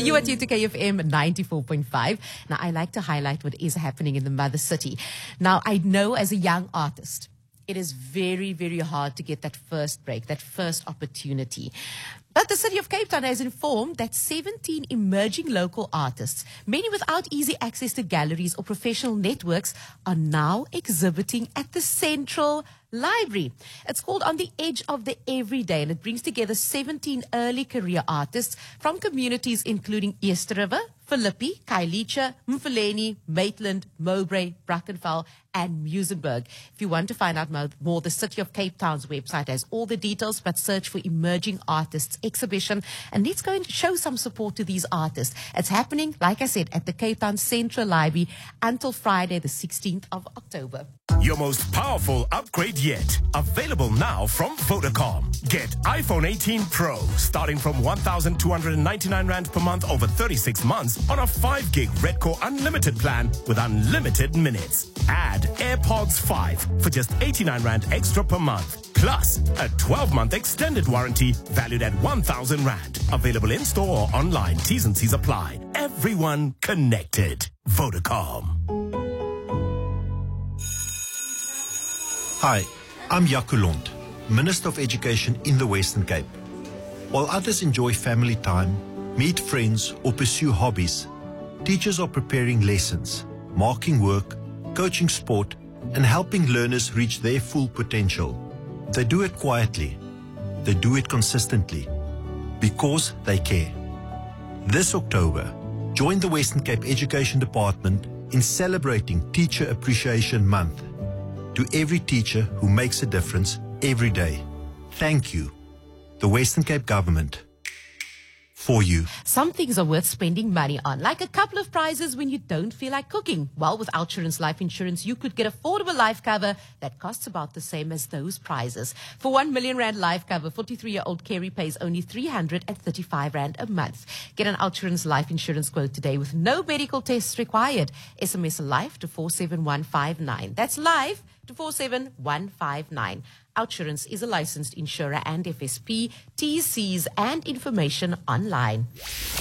You are tuned to KFM 94.5. Now, I like to highlight what is happening in the mother city. Now, I know as a young artist, it is very, very hard to get that first break, that first opportunity. But the city of Cape Town has informed that 17 emerging local artists, many without easy access to galleries or professional networks, are now exhibiting at the Central Library. It's called On the Edge of the Everyday, and it brings together 17 early career artists from communities including Easter River, Philippi, Khayelitsha, Mfuleni, Maitland, Mowbray, Brackenfell, and Muizenberg. If you want to find out more, the City of Cape Town's website has all the details, but search for Emerging Artists Exhibition, and let's go and show some support to these artists. It's happening, like I said, at the Cape Town Central Library until Friday, the 16th of October. Your most powerful upgrade yet. Available now from Vodacom. Get iPhone 18 Pro starting from 1,299 Rand per month over 36 months on a 5 gig Redcore Unlimited plan with unlimited minutes. Add AirPods 5 for just 89 Rand extra per month. Plus a 12-month extended warranty valued at 1,000 Rand. Available in store or online. T's and C's apply. Everyone connected. Vodacom. Hi, I'm Jaco Lund, Minister of Education in the Western Cape. While others enjoy family time, meet friends or pursue hobbies, teachers are preparing lessons, marking work, coaching sport and helping learners reach their full potential. They do it quietly. They do it consistently because they care. This October, join the Western Cape Education Department in celebrating Teacher Appreciation Month. To every teacher who makes a difference every day, thank you. The Western Cape Government. For you. Some things are worth spending money on, like a couple of prizes when you don't feel like cooking. Well, with Outsurance Life Insurance, you could get affordable life cover that costs about the same as those prizes. For 1 million Rand life cover, 43-year-old Kerry pays only 335 Rand a month. Get an Outsurance Life Insurance quote today with no medical tests required. SMS LIFE to 47159. That's LIFE to 47159. Outsurance is a licensed insurer and FSP. T's, C's and information online.